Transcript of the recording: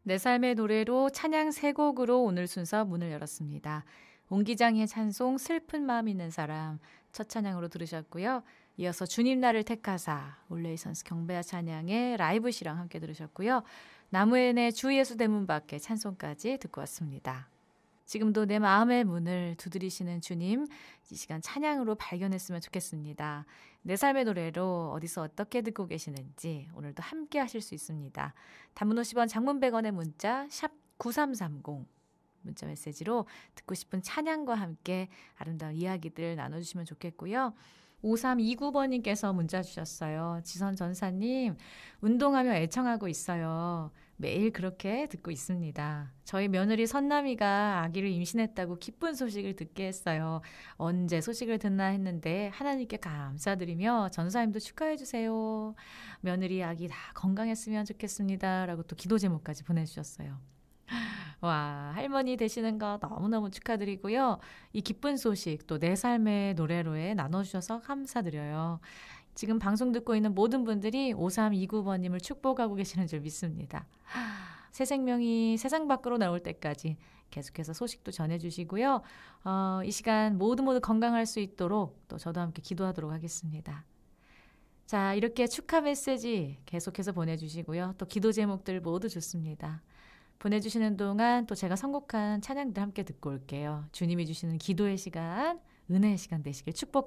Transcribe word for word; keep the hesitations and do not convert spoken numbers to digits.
내 삶의 노래로 찬양 세 곡으로 오늘 순서 문을 열었습니다. 옹기장의 찬송 슬픈 마음 있는 사람 첫 찬양으로 들으셨고요. 이어서 주님 나를 택하사 올레이선스 경배와 찬양의 라이브 시랑 함께 들으셨고요. 나무엔의 주 예수 대문 밖에 찬송까지 듣고 왔습니다. 지금도 내 마음의 문을 두드리시는 주님, 이 시간 찬양으로 발견했으면 좋겠습니다. 내 삶의 노래로 어디서 어떻게 듣고 계시는지 오늘도 함께 하실 수 있습니다. 단문 오십 원, 장문 백 원의 문자 샵 구삼삼공 문자 메시지로 듣고 싶은 찬양과 함께 아름다운 이야기들 나눠주시면 좋겠고요. 오삼이구 번님께서 문자 주셨어요. 지선 전사님, 운동하며 애청하고 있어요. 매일 그렇게 듣고 있습니다. 저희 며느리 선남이가 아기를 임신했다고 기쁜 소식을 듣게 했어요. 언제 소식을 듣나 했는데 하나님께 감사드리며 전사님도 축하해 주세요. 며느리 아기 다 건강했으면 좋겠습니다. 라고 또 기도 제목까지 보내주셨어요. 와, 할머니 되시는 거 너무너무 축하드리고요. 이 기쁜 소식 또 내 삶의 노래로에 나눠주셔서 감사드려요. 지금 방송 듣고 있는 모든 분들이 오삼이구 번님을 축복하고 계시는 줄 믿습니다. 새 생명이 세상 밖으로 나올 때까지 계속해서 소식도 전해주시고요. 어, 이 시간 모두 모두 건강할 수 있도록 또 저도 함께 기도하도록 하겠습니다. 자, 이렇게 축하 메시지 계속해서 보내주시고요. 또 기도 제목들 모두 좋습니다. 보내주시는 동안 또 제가 선곡한 찬양들 함께 듣고 올게요. 주님이 주시는 기도의 시간, 은혜의 시간 되시길 축복합니다.